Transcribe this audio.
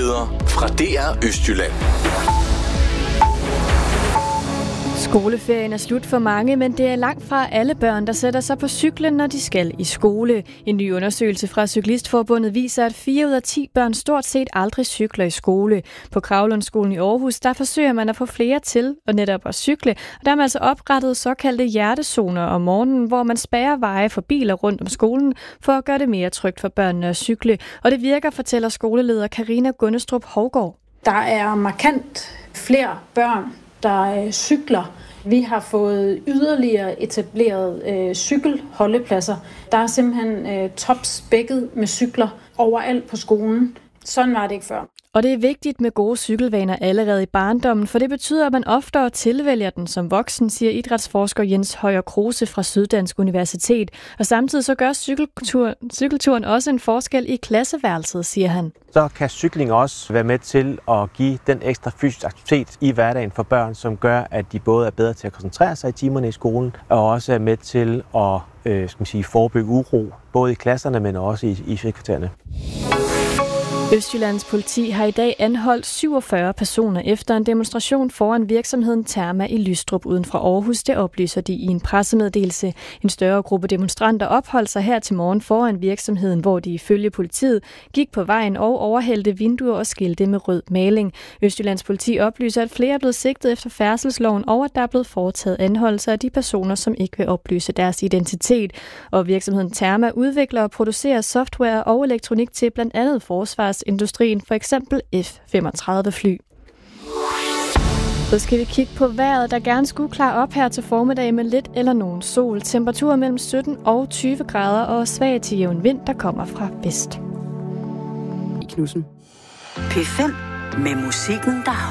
nyheder fra DR Østjylland. Skoleferien er slut for mange, men det er langt fra alle børn, der sætter sig på cyklen, når de skal i skole. En ny undersøgelse fra Cyklistforbundet viser, at 4 ud af 10 børn stort set aldrig cykler i skole. På Kravlundsskolen i Aarhus, der forsøger man at få flere til at netop at cykle, og der er man altså oprettet såkaldte hjertezoner om morgenen, hvor man spærrer veje for biler rundt om skolen for at gøre det mere trygt for børnene at cykle. Og det virker, fortæller skoleleder Karina Gunnestrup Hovgaard. Der er markant flere børn, der cykler. Vi har fået yderligere etableret cykelholdepladser. Der er simpelthen topspækket med cykler overalt på skolen. Sådan var det ikke før. Og det er vigtigt med gode cykelvaner allerede i barndommen, for det betyder, at man oftere tilvælger den som voksen, siger idrætsforsker Jens Højer Kruse fra Syddansk Universitet. Og samtidig så gør cykelturen også en forskel i klasseværelset, siger han. Så kan cykling også være med til at give den ekstra fysisk aktivitet i hverdagen for børn, som gør, at de både er bedre til at koncentrere sig i timerne i skolen, og også er med til at forebygge uro, både i klasserne, men også i frikvartererne. Østjyllands politi har i dag anholdt 47 personer efter en demonstration foran virksomheden Therma i Lystrup uden for Aarhus. Det oplyser de i en pressemeddelelse. En større gruppe demonstranter opholdt sig her til morgen foran virksomheden, hvor de ifølge politiet gik på vejen og overhældte vinduer og skilte med rød maling. Østjyllands politi oplyser, at flere er blevet sigtet efter færdselsloven, og at der er blevet foretaget anholdelser af de personer, som ikke vil oplyse deres identitet. Og virksomheden Therma udvikler og producerer software og elektronik til blandt andet forsvarsindustrien, for eksempel F-35 fly. Så skal vi kigge på vejret, der gerne skulle klare op her til formiddag med lidt eller nogen sol. Temperaturer mellem 17 og 20 grader og svag til jævn vind, der kommer fra vest. I Knudsen. P5 med musikken, der